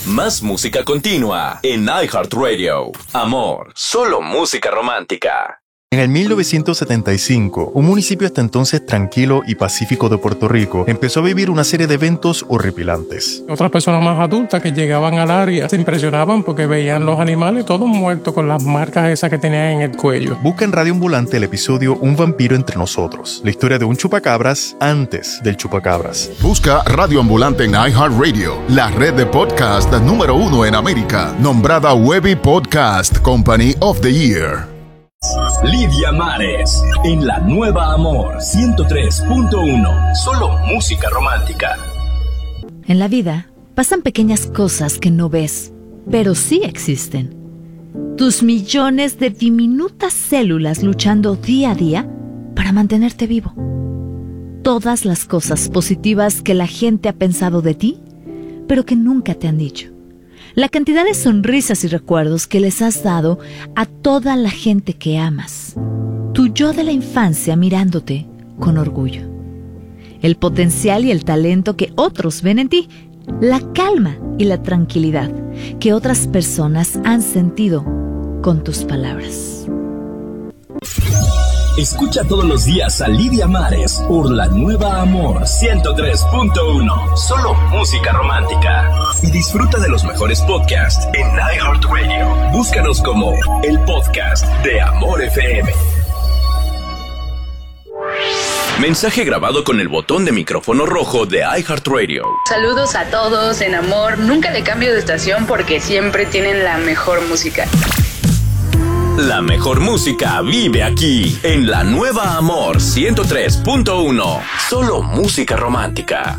Más música continua en iHeartRadio. Amor, solo música romántica. En el 1975, un municipio hasta entonces tranquilo y pacífico de Puerto Rico empezó a vivir una serie de eventos horripilantes. Otras personas más adultas que llegaban al área se impresionaban porque veían los animales todos muertos con las marcas esas que tenían en el cuello. Busca en Radio Ambulante el episodio Un vampiro entre nosotros, la historia de un chupacabras antes del chupacabras. Busca Radio Ambulante en iHeartRadio, la red de podcast número 1 en América, nombrada Webby Podcast Company of the Year. Lidia Mares, en la nueva Amor 103.1, solo música romántica. En la vida pasan pequeñas cosas que no ves, pero sí existen. Tus millones de diminutas células luchando día a día para mantenerte vivo. Todas las cosas positivas que la gente ha pensado de ti, pero que nunca te han dicho. La cantidad de sonrisas y recuerdos que les has dado a toda la gente que amas. Tu yo de la infancia mirándote con orgullo. El potencial y el talento que otros ven en ti. La calma y la tranquilidad que otras personas han sentido con tus palabras. Escucha todos los días a Lidia Mares por la nueva Amor 103.1, solo música romántica. Y disfruta de los mejores podcasts en iHeartRadio. Búscanos como el podcast de Amor FM. Mensaje grabado con el botón de micrófono rojo de iHeartRadio. Saludos a todos en Amor. Nunca le cambio de estación porque siempre tienen la mejor música. La mejor música vive aquí, en la nueva Amor 103.1. Solo música romántica.